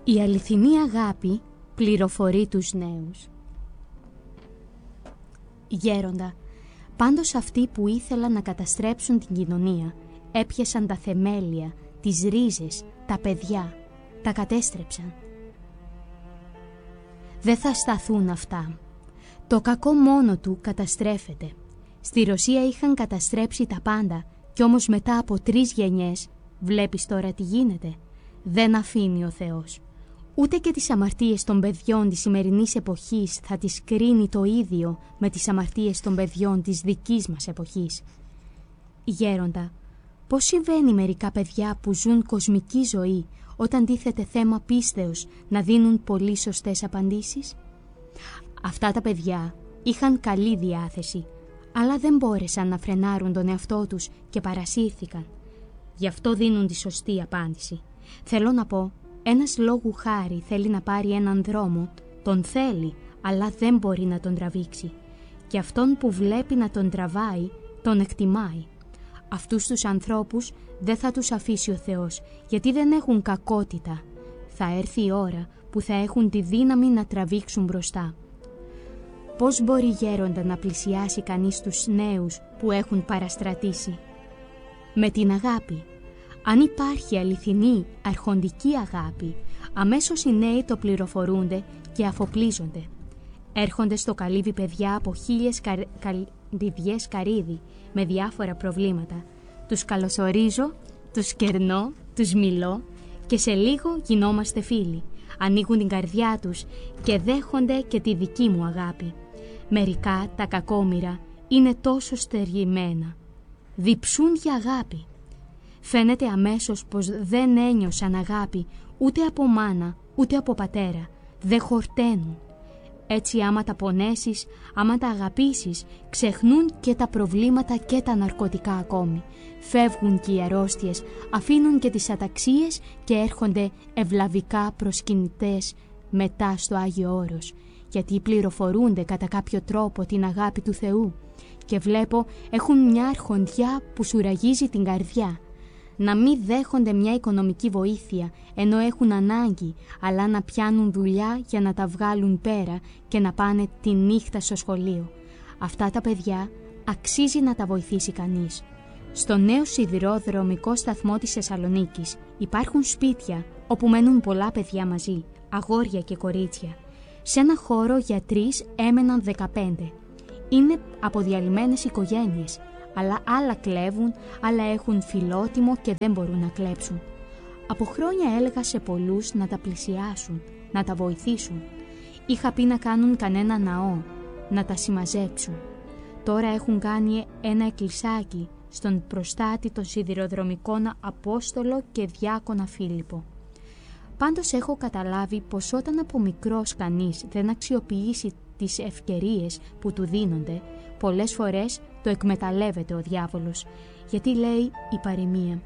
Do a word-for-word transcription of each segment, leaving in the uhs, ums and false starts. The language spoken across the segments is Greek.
Η αληθινή αγάπη πληροφορεί τους νέους. Γέροντα, πάντως αυτοί που ήθελαν να καταστρέψουν την κοινωνία έπιασαν τα θεμέλια, τις ρίζες, τα παιδιά, τα κατέστρεψαν. Δεν θα σταθούν αυτά. Το κακό μόνο του καταστρέφεται. Στη Ρωσία είχαν καταστρέψει τα πάντα κι όμως μετά από τρεις γενιές βλέπεις τώρα τι γίνεται. Δεν αφήνει ο Θεός. Ούτε και τις αμαρτίες των παιδιών της σημερινής εποχής θα τις κρίνει το ίδιο με τις αμαρτίες των παιδιών της δικής μας εποχής. Γέροντα, πώς συμβαίνει μερικά παιδιά που ζουν κοσμική ζωή όταν τίθεται θέμα πίστεως να δίνουν πολύ σωστές απαντήσεις? Αυτά τα παιδιά είχαν καλή διάθεση, αλλά δεν μπόρεσαν να φρενάρουν τον εαυτό τους και παρασύρθηκαν. Γι' αυτό δίνουν τη σωστή απάντηση. Θέλω να πω, ένας λόγου χάρη θέλει να πάρει έναν δρόμο, τον θέλει, αλλά δεν μπορεί να τον τραβήξει. Και αυτόν που βλέπει να τον τραβάει, τον εκτιμάει. Αυτούς τους ανθρώπους δεν θα τους αφήσει ο Θεός, γιατί δεν έχουν κακότητα. Θα έρθει η ώρα που θα έχουν τη δύναμη να τραβήξουν μπροστά. Πώς μπορεί, γέροντα, να πλησιάσει κανείς τους νέους που έχουν παραστρατήσει? Με την αγάπη. Αν υπάρχει αληθινή αρχοντική αγάπη, αμέσως οι νέοι το πληροφορούνται και αφοπλίζονται. Έρχονται στο καλύβι παιδιά από χίλιες καρ... καρδιδιές καρύδι με διάφορα προβλήματα. Τους καλωσορίζω, τους κερνώ, τους μιλώ και σε λίγο γινόμαστε φίλοι. Ανοίγουν την καρδιά τους και δέχονται και τη δική μου αγάπη. Μερικά τα κακόμοιρα είναι τόσο στερημένα. Διψούν για αγάπη. Φαίνεται αμέσως πως δεν ένιωσαν αγάπη ούτε από μάνα ούτε από πατέρα. Δεν χορταίνουν. Έτσι άμα τα πονέσεις, άμα τα αγαπήσεις, ξεχνούν και τα προβλήματα και τα ναρκωτικά ακόμη. Φεύγουν και οι αρρώστιες, αφήνουν και τις αταξίες και έρχονται ευλαβικά προσκυνητές μετά στο Άγιο Όρος, γιατί πληροφορούνται κατά κάποιο τρόπο την αγάπη του Θεού. Και βλέπω έχουν μια αρχοντιά που σουραγίζει την καρδιά. Να μην δέχονται μια οικονομική βοήθεια ενώ έχουν ανάγκη, αλλά να πιάνουν δουλειά για να τα βγάλουν πέρα και να πάνε τη νύχτα στο σχολείο. Αυτά τα παιδιά αξίζει να τα βοηθήσει κανείς. Στο νέο σιδηροδρομικό σταθμό της Θεσσαλονίκης υπάρχουν σπίτια όπου μένουν πολλά παιδιά μαζί, αγόρια και κορίτσια. Σε ένα χώρο για τρεις έμεναν δεκαπέντε. Είναι αποδιαλυμένες οικογένειες, αλλά άλλα κλέβουν, άλλα έχουν φιλότιμο και δεν μπορούν να κλέψουν. Από χρόνια έλεγα σε πολλούς να τα πλησιάσουν, να τα βοηθήσουν. Είχα πει να κάνουν κανένα ναό, να τα συμμαζέψουν. Τώρα έχουν κάνει ένα εκκλησάκι στον προστάτη των σιδηροδρομικών Απόστολο και Διάκονα Φίλιππο. Πάντως έχω καταλάβει πως όταν από μικρός κανείς δεν αξιοποιήσει τις ευκαιρίες που του δίνονται, πολλές φορές το εκμεταλλεύεται ο διάβολος, γιατί λέει η παροιμία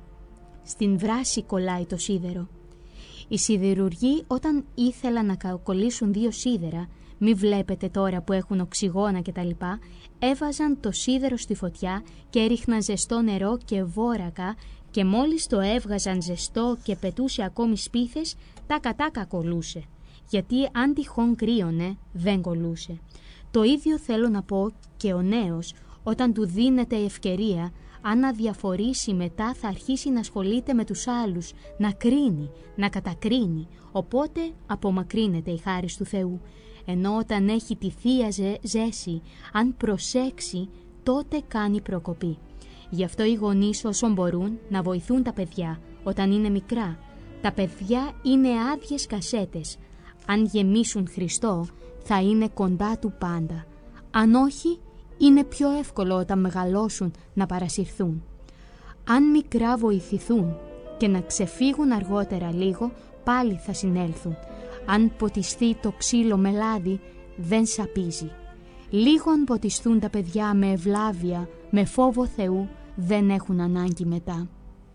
«Στην βράση κολλάει το σίδερο». Οι σιδηρουργοί όταν ήθελαν να κολλήσουν δύο σίδερα, μη βλέπετε τώρα που έχουν οξυγόνα κτλ, έβαζαν το σίδερο στη φωτιά και έριχναν ζεστό νερό και βόρακα και μόλις το έβγαζαν ζεστό και πετούσε ακόμη σπίθες, τάκα τάκα κολλούσε. Γιατί αν τυχόν κρύωνε, δεν κολλούσε. Το ίδιο θέλω να πω και ο νέος, όταν του δίνεται η ευκαιρία, αν αδιαφορήσει μετά θα αρχίσει να ασχολείται με τους άλλους, να κρίνει, να κατακρίνει, οπότε απομακρύνεται η χάρις του Θεού. Ενώ όταν έχει τη θεία ζέση, αν προσέξει, τότε κάνει προκοπή. Γι' αυτό οι γονείς όσων μπορούν να βοηθούν τα παιδιά όταν είναι μικρά. Τα παιδιά είναι άδειες κασέτες. Αν γεμίσουν Χριστό, θα είναι κοντά του πάντα. Αν όχι, είναι πιο εύκολο όταν μεγαλώσουν να παρασυρθούν. Αν μικρά βοηθηθούν και να ξεφύγουν αργότερα λίγο, πάλι θα συνέλθουν. Αν ποτιστεί το ξύλο με λάδι, δεν σαπίζει. Λίγο αν ποτιστούν τα παιδιά με ευλάβεια, με φόβο Θεού, δεν έχουν ανάγκη μετά.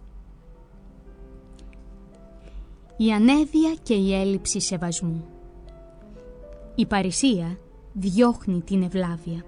Η ανέδεια και η έλλειψη σεβασμού. Η παρησία διώχνει την ευλάβεια.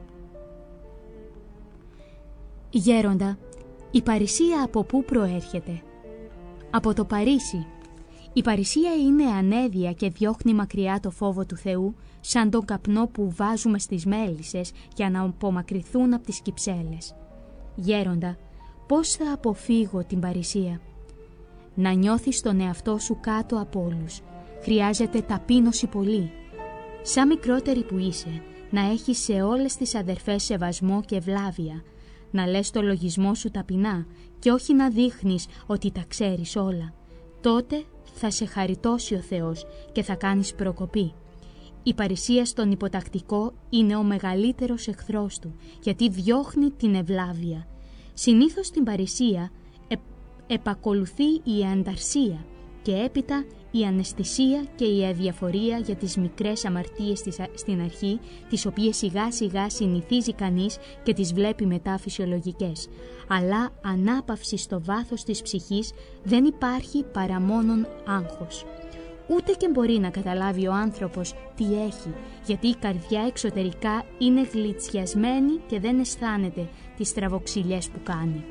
Γέροντα, η παρησία από πού προέρχεται? Από το Παρίσι. Η παρησία είναι ανέδεια και διώχνει μακριά το φόβο του Θεού, σαν τον καπνό που βάζουμε στις μέλισσες για να απομακρυνθούν από τις κυψέλες. Γέροντα, πώς θα αποφύγω την παρησία? Να νιώθεις τον εαυτό σου κάτω από όλους. Χρειάζεται ταπείνωση πολύ. Σαν μικρότερη που είσαι, να έχεις σε όλες τις αδερφές σεβασμό και ευλάβεια. Να λες το λογισμό σου ταπεινά και όχι να δείχνεις ότι τα ξέρεις όλα. Τότε θα σε χαριτώσει ο Θεός και θα κάνεις προκοπή. Η παρησία στον υποτακτικό είναι ο μεγαλύτερος εχθρός του, γιατί διώχνει την ευλάβεια. Συνήθως στην παρησία ε, επακολουθεί η ανταρσία και έπειτα η αναισθησία και η αδιαφορία για τις μικρές αμαρτίες της, στην αρχή, τις οποίες σιγά σιγά συνηθίζει κανείς και τις βλέπει μετά φυσιολογικές. Αλλά ανάπαυση στο βάθος της ψυχής δεν υπάρχει παρά μόνον άγχος. Ούτε και μπορεί να καταλάβει ο άνθρωπος τι έχει, γιατί η καρδιά εξωτερικά είναι γλιτσιασμένη και δεν αισθάνεται τις στραβοξυλιές που κάνει.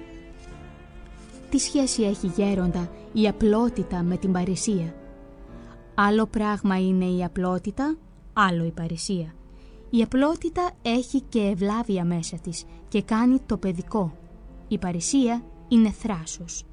Τι σχέση έχει, γέροντα, η απλότητα με την παρησία? Άλλο πράγμα είναι η απλότητα, άλλο η παρησία. Η απλότητα έχει και ευλάβεια μέσα της και κάνει το παιδικό. Η παρησία είναι θράσος.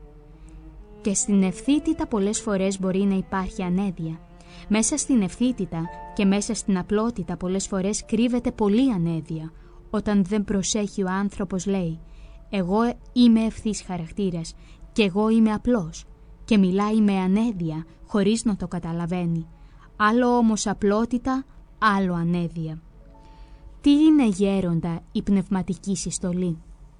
Και στην ευθύτητα πολλές φορές μπορεί να υπάρχει ανέδεια. Μέσα στην ευθύτητα και μέσα στην απλότητα πολλές φορές κρύβεται πολλή ανέδεια. Όταν δεν προσέχει ο άνθρωπος λέει «Εγώ είμαι ευθύς χαρακτήρας και εγώ είμαι απλός» και μιλάει με ανέδεια χωρίς να το καταλαβαίνει. Άλλο όμως απλότητα, άλλο ανέδεια. Τι είναι, γέροντα, η πνευματική συστολή?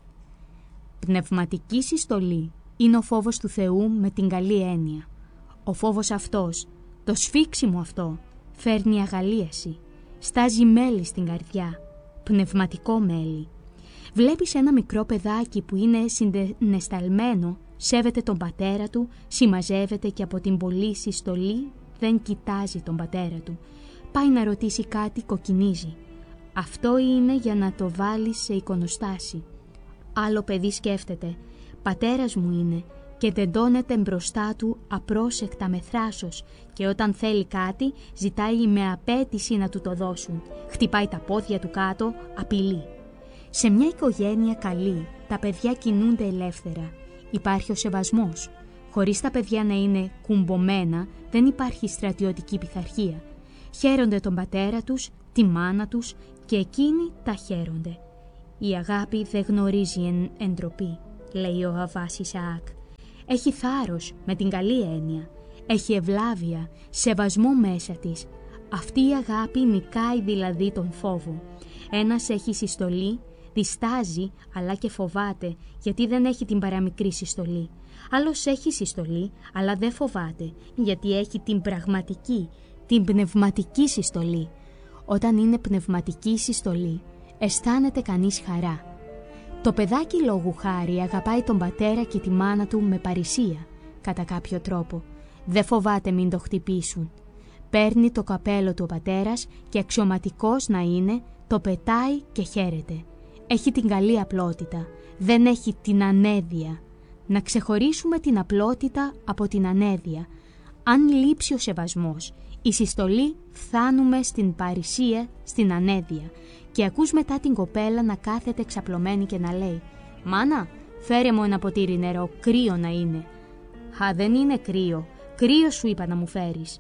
Πνευματική συστολή είναι ο φόβος του Θεού με την καλή έννοια. Ο φόβος αυτός, το σφίξιμο αυτό, φέρνει αγαλίαση, στάζει μέλι στην καρδιά, πνευματικό μέλι. Βλέπεις ένα μικρό παιδάκι που είναι συνεσταλμένο, σέβεται τον πατέρα του, συμμαζεύεται και από την πολλή συστολή δεν κοιτάζει τον πατέρα του. Πάει να ρωτήσει κάτι, κοκκινίζει. Αυτό είναι για να το βάλει σε εικονοστάση. Άλλο παιδί σκέφτεται, πατέρας μου είναι, και τεντώνεται μπροστά του απρόσεκτα με θράσος και όταν θέλει κάτι ζητάει με απέτηση να του το δώσουν. Χτυπάει τα πόδια του κάτω, απειλεί. Σε μια οικογένεια καλή τα παιδιά κινούνται ελεύθερα. Υπάρχει ο σεβασμός. Χωρίς τα παιδιά να είναι κουμπωμένα δεν υπάρχει στρατιωτική πειθαρχία. Χαίρονται τον πατέρα τους, τη μάνα τους και εκείνοι τα χαίρονται. Η αγάπη δεν γνωρίζει εν, εντροπή, λέει ο Αββάς Ισαάκ. Έχει θάρρος με την καλή έννοια. Έχει ευλάβεια, σεβασμό μέσα της. Αυτή η αγάπη νικάει δηλαδή τον φόβο. Ένας έχει συστολή, διστάζει αλλά και φοβάται γιατί δεν έχει την παραμικρή συστολή. Άλλος έχει συστολή αλλά δεν φοβάται γιατί έχει την πραγματική, την πνευματική συστολή. Όταν είναι πνευματική συστολή αισθάνεται κανείς χαρά. Το παιδάκι λόγου χάρη αγαπάει τον πατέρα και τη μάνα του με παρησία, κατά κάποιο τρόπο. Δεν φοβάται μην το χτυπήσουν. Παίρνει το καπέλο του ο πατέρας και αξιωματικός να είναι, το πετάει και χαίρεται. Έχει την καλή απλότητα, δεν έχει την ανέδεια. Να ξεχωρίσουμε την απλότητα από την ανέδεια. Αν λείψει ο σεβασμός, η συστολή φτάνουμε στην παρησία, στην ανέδεια. Και ακούς μετά την κοπέλα να κάθεται εξαπλωμένη και να λέει «Μάνα, φέρε μου ένα ποτήρι νερό, κρύο να είναι». «Χα, δεν είναι κρύο, κρύο σου είπα να μου φέρεις».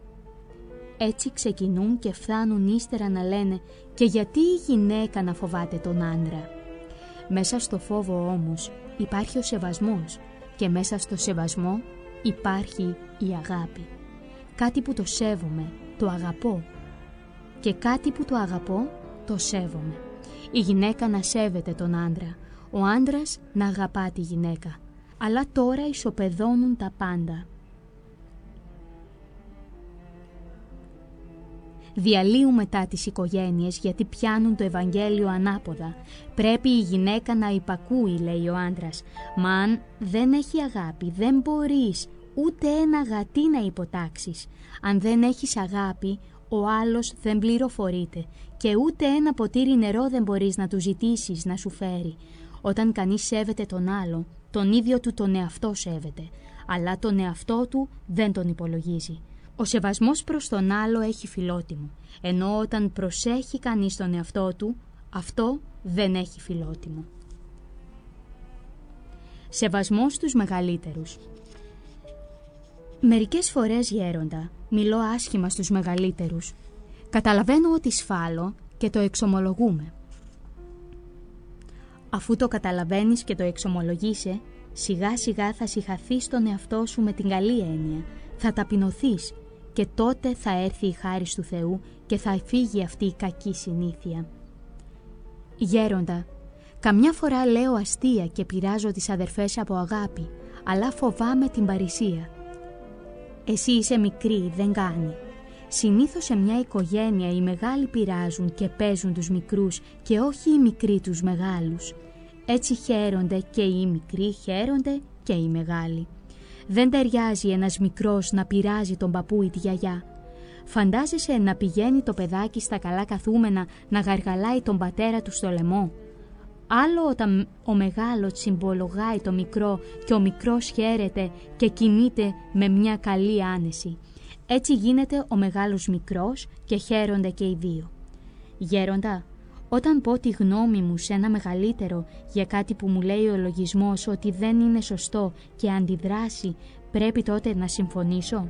Έτσι ξεκινούν και φτάνουν ύστερα να λένε «Και γιατί η γυναίκα να φοβάται τον άντρα?» Μέσα στο φόβο όμως υπάρχει ο σεβασμός και μέσα στο σεβασμό υπάρχει η αγάπη. Κάτι που το σέβομαι, το αγαπώ και κάτι που το αγαπώ, το σέβομαι. Η γυναίκα να σέβεται τον άντρα, ο άντρας να αγαπά τη γυναίκα. Αλλά τώρα ισοπεδώνουν τα πάντα. Διαλύουν μετά τις οικογένειες γιατί πιάνουν το Ευαγγέλιο ανάποδα. Πρέπει η γυναίκα να υπακούει, λέει ο άντρας. Μα αν δεν έχει αγάπη δεν μπορείς ούτε ένα γατί να υποτάξεις. Αν δεν έχεις αγάπη ο άλλος δεν πληροφορείται και ούτε ένα ποτήρι νερό δεν μπορείς να του ζητήσεις να σου φέρει. Όταν κανείς σέβεται τον άλλο, τον ίδιο του τον εαυτό σέβεται. αλλά τον εαυτό του δεν τον υπολογίζει. Ο σεβασμός προς τον άλλο έχει φιλότιμο, ενώ όταν προσέχει κανείς τον εαυτό του, αυτό δεν έχει φιλότιμο. Σεβασμός στους μεγαλύτερους. Μερικές φορές, γέροντα, μιλώ άσχημα στους μεγαλύτερους. Καταλαβαίνω ότι σφάλω και το εξομολογούμε. Αφού το καταλαβαίνεις και το εξομολογείσαι, σιγά σιγά θα συγχαθείς τον εαυτό σου με την καλή έννοια, θα ταπεινωθείς και τότε θα έρθει η χάρις του Θεού και θα φύγει αυτή η κακή συνήθεια. Γέροντα, καμιά φορά λέω αστεία και πειράζω τις αδερφές από αγάπη, αλλά φοβάμαι την παρησία. Εσύ είσαι μικρή, δεν κάνει. Συνήθως σε μια οικογένεια οι μεγάλοι πειράζουν και παίζουν τους μικρούς και όχι οι μικροί τους μεγάλους. Έτσι χαίρονται και οι μικροί χαίρονται και οι μεγάλοι. Δεν ταιριάζει ένας μικρός να πειράζει τον παππού ή τη γιαγιά. Φαντάζεσαι να πηγαίνει το παιδάκι στα καλά καθούμενα να γαργαλάει τον πατέρα του στο λαιμό. Άλλο όταν ο μεγάλος συμπολογάει το μικρό και ο μικρός χαίρεται και κινείται με μια καλή άνεση. Έτσι γίνεται ο μεγάλος μικρός και χαίρονται και οι δύο. Γέροντα, όταν πω τη γνώμη μου σε ένα μεγαλύτερο για κάτι που μου λέει ο λογισμός ότι δεν είναι σωστό και αντιδράσει, πρέπει τότε να συμφωνήσω?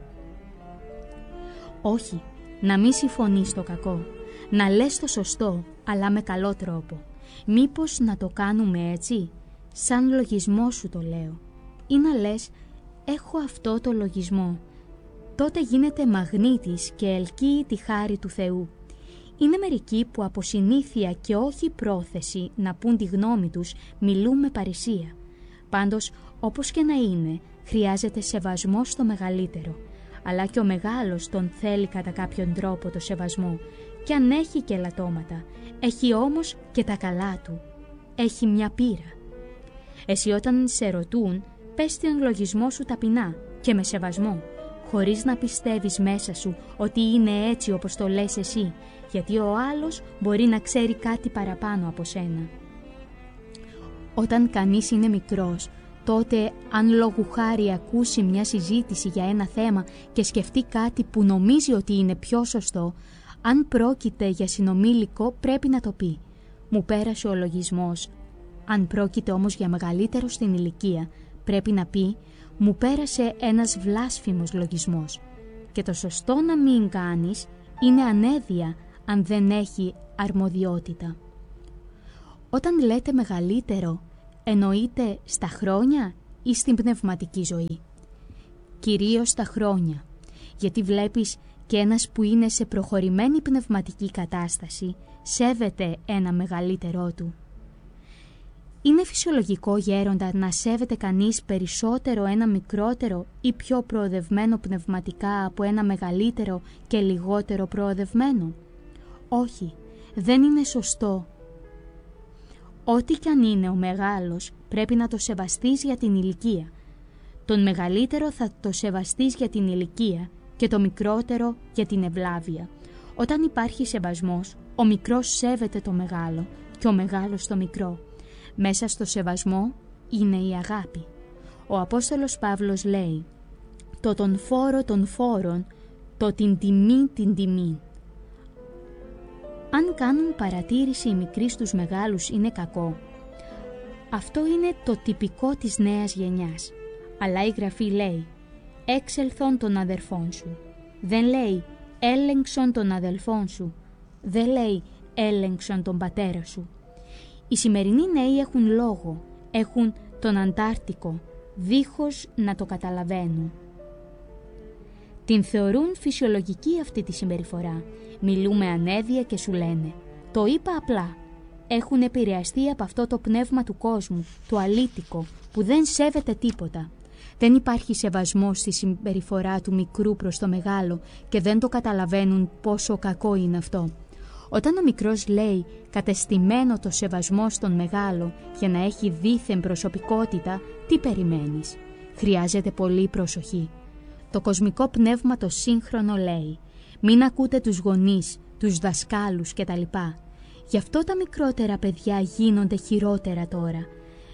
Όχι, να μην συμφωνείς στο κακό, να λες το σωστό, αλλά με καλό τρόπο. Μήπως να το κάνουμε έτσι, σαν λογισμό σου το λέω, ή να λες έχω αυτό το λογισμό. Τότε γίνεται μαγνήτης και ελκύει τη χάρη του Θεού. Είναι μερικοί που από συνήθεια και όχι πρόθεση να πούν τη γνώμη τους μιλούν με παρησία. Πάντως, όπως και να είναι, χρειάζεται σεβασμό στο μεγαλύτερο. Αλλά και ο μεγάλος τον θέλει κατά κάποιον τρόπο το σεβασμό. Και αν έχει και λατώματα, έχει όμως και τα καλά του. Έχει μια πείρα. Εσύ όταν σε ρωτούν, πες τον λογισμό σου ταπεινά και με σεβασμό, χωρίς να πιστεύεις μέσα σου ότι είναι έτσι όπως το λες εσύ, γιατί ο άλλος μπορεί να ξέρει κάτι παραπάνω από σένα. Όταν κανείς είναι μικρός, τότε αν λόγου χάρη ακούσει μια συζήτηση για ένα θέμα και σκεφτεί κάτι που νομίζει ότι είναι πιο σωστό, αν πρόκειται για συνομήλικο πρέπει να το πει. Μου πέρασε ο λογισμός. Αν πρόκειται όμως για μεγαλύτερο στην ηλικία, πρέπει να πει μου πέρασε ένας βλάσφημος λογισμός. Και το σωστό να μην κάνεις είναι ανέδεια αν δεν έχει αρμοδιότητα. Όταν λέτε μεγαλύτερο, εννοείται στα χρόνια ή στην πνευματική ζωή? Κυρίως στα χρόνια, γιατί βλέπεις και ένας που είναι σε προχωρημένη πνευματική κατάσταση σέβεται ένα μεγαλύτερό του. Είναι φυσιολογικό, γέροντα, να σέβεται κανείς περισσότερο ένα μικρότερο ή πιο προοδευμένο πνευματικά από ένα μεγαλύτερο και λιγότερο προοδευμένο? Όχι, δεν είναι σωστό. Ό,τι κι αν είναι ο μεγάλος, πρέπει να το σεβαστείς για την ηλικία. Τον μεγαλύτερο θα το σεβαστείς για την ηλικία και το μικρότερο για την ευλάβεια. Όταν υπάρχει σεβασμός, ο μικρός σέβεται το μεγάλο και ο μεγάλος το μικρό. Μέσα στο σεβασμό είναι η αγάπη. Ο Απόστολος Παύλος λέει «Το τον φόρο των φόρων, το την τιμή την τιμή». Αν κάνουν παρατήρηση οι μικροί στους μεγάλους είναι κακό. Αυτό είναι το τυπικό της νέας γενιάς. Αλλά η Γραφή λέει «Έξελθον των αδερφών σου». Δεν λέει «Έλεγξον των αδελφών σου». Δεν λέει «Έλεγξον τον πατέρα σου». Οι σημερινοί νέοι έχουν λόγο, έχουν τον Αντάρτικο, δίχως να το καταλαβαίνουν. Την θεωρούν φυσιολογική αυτή τη συμπεριφορά. Μιλούμε ανέδεια και σου λένε «Το είπα απλά». Έχουν επηρεαστεί από αυτό το πνεύμα του κόσμου, το αλήτικο, που δεν σέβεται τίποτα. Δεν υπάρχει σεβασμός στη συμπεριφορά του μικρού προς το μεγάλο και δεν το καταλαβαίνουν πόσο κακό είναι αυτό. Όταν ο μικρός λέει κατεστημένο το σεβασμό στον μεγάλο για να έχει δίθεν προσωπικότητα, τι περιμένεις? Χρειάζεται πολύ προσοχή. Το κοσμικό πνεύμα το σύγχρονο λέει μην ακούτε τους γονείς, τους δασκάλους κτλ. Γι' αυτό τα μικρότερα παιδιά γίνονται χειρότερα τώρα.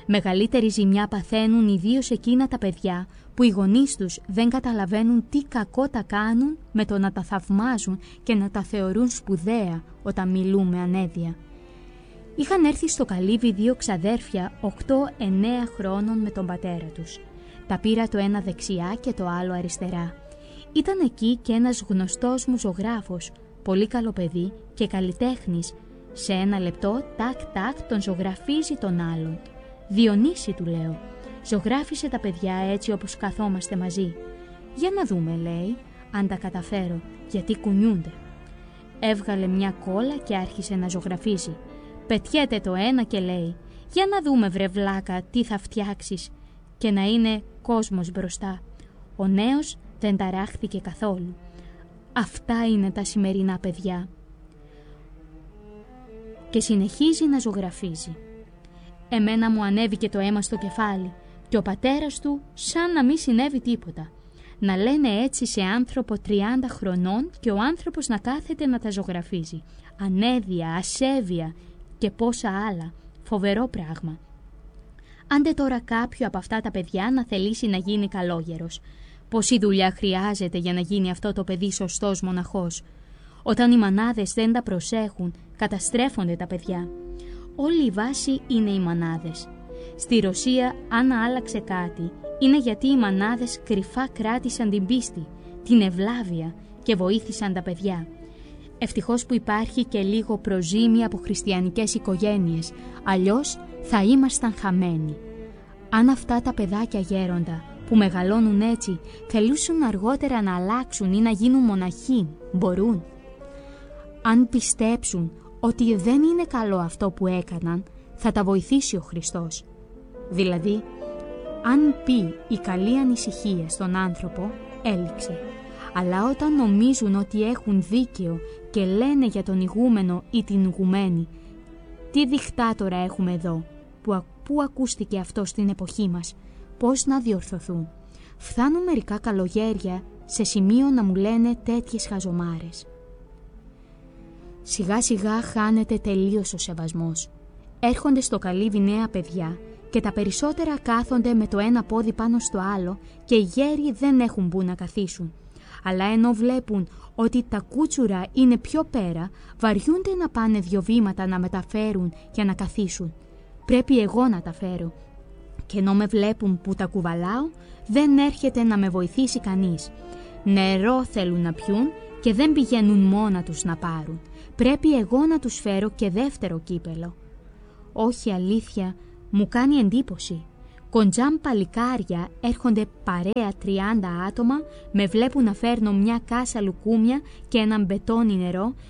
Μεγαλύτερη ζημιά παθαίνουν ιδίως εκείνα τα παιδιά που οι γονείς τους δεν καταλαβαίνουν τι κακό τα κάνουν με το να τα θαυμάζουν και να τα θεωρούν σπουδαία όταν μιλούν με ανέδεια. Είχαν έρθει στο καλύβι δύο ξαδέρφια οκτώ εννέα χρόνων με τον πατέρα τους. Τα πήρα το ένα δεξιά και το άλλο αριστερά. Ήταν εκεί και ένας γνωστός μου ζωγράφος, πολύ καλό παιδί και καλλιτέχνης. Σε ένα λεπτό, τάκ-τάκ, τον ζωγραφίζει τον άλλον. «Διονύση», του λέω, «ζωγράφισε τα παιδιά έτσι όπως καθόμαστε μαζί. Για να δούμε», λέει, «αν τα καταφέρω, γιατί κουνιούνται». Έβγαλε μια κόλλα και άρχισε να ζωγραφίζει. Πετιέται το ένα και λέει, «Για να δούμε, βρε βλάκα, τι θα φτιάξεις», και να είναι κόσμος μπροστά. Ο νέος δεν ταράχθηκε καθόλου. Αυτά είναι τα σημερινά παιδιά. Και συνεχίζει να ζωγραφίζει. Εμένα μου ανέβηκε το αίμα στο κεφάλι και ο πατέρας του σαν να μην συνέβη τίποτα. Να λένε έτσι σε άνθρωπο τριάντα χρονών και ο άνθρωπος να κάθεται να τα ζωγραφίζει. Ανέδεια, ασέβεια και πόσα άλλα. Φοβερό πράγμα. Άντε τώρα κάποιο από αυτά τα παιδιά να θελήσει να γίνει καλόγερος. Πόση δουλειά χρειάζεται για να γίνει αυτό το παιδί σωστός μοναχός. Όταν οι μανάδες δεν τα προσέχουν, καταστρέφονται τα παιδιά. Όλη η βάση είναι οι μανάδες. Στη Ρωσία, αν άλλαξε κάτι, είναι γιατί οι μανάδες κρυφά κράτησαν την πίστη, την ευλάβεια και βοήθησαν τα παιδιά. Ευτυχώς που υπάρχει και λίγο προζύμι από χριστιανικές οικογένειες, αλλιώς θα ήμασταν χαμένοι. Αν αυτά τα παιδάκια γέροντα που μεγαλώνουν έτσι θελούσαν αργότερα να αλλάξουν ή να γίνουν μοναχοί, μπορούν. Αν πιστέψουν ότι δεν είναι καλό αυτό που έκαναν, θα τα βοηθήσει ο Χριστός. Δηλαδή, αν πει η καλή ανησυχία στον άνθρωπο, έληξε. Αλλά όταν νομίζουν ότι έχουν δίκαιο και λένε για τον ηγούμενο ή την ηγουμένη, τι δικτάτορα έχουμε εδώ, που, που ακούστηκε αυτό στην εποχή μας, πώς να διορθωθούν. Φτάνουν μερικά καλογέρια σε σημείο να μου λένε τέτοιες χαζομάρες. Σιγά σιγά χάνεται τελείως ο σεβασμός. Έρχονται στο καλύβι νέα παιδιά και τα περισσότερα κάθονται με το ένα πόδι πάνω στο άλλο και οι γέροι δεν έχουν που να καθίσουν. Αλλά ενώ βλέπουν ότι τα κούτσουρα είναι πιο πέρα, βαριούνται να πάνε δυο βήματα να μεταφέρουν και να καθίσουν. Πρέπει εγώ να τα φέρω. Και ενώ με βλέπουν που τα κουβαλάω, δεν έρχεται να με βοηθήσει κανείς. Νερό θέλουν να πιούν και δεν πηγαίνουν μόνα τους να πάρουν. Πρέπει εγώ να τους φέρω και δεύτερο κύπελο. Όχι, αλήθεια, μου κάνει εντύπωση. Κοντζάμ παλικάρια έρχονται παρέα τριάντα άτομα, με βλέπουν να φέρνω μια κάσα λουκούμια και έναν μπετόνι νερό